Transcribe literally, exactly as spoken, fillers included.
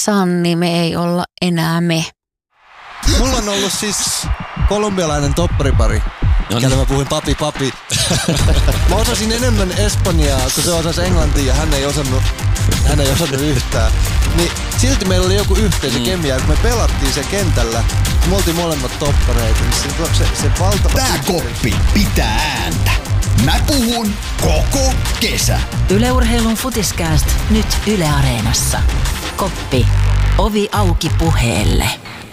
Sanni, me ei olla enää me. Mulla on ollut siis kolumbialainen topparipari. No niin. Mä puhuin papi papi. Mä osasin enemmän espanjaa, kun se osasi englantia ja hän ei osannut, hän ei osannut yhtään. Niin silti meillä oli joku yhteisö mm. kemia, kun me pelattiin sen kentällä. Me oltiin molemmat toppareita. Niin se, se, se valtava... Tää koppi pitää ääntä. Mä puhun koko kesä. Yle Urheilun Futiskääst nyt Yle Areenassa. Koppi. Ovi auki puheelle.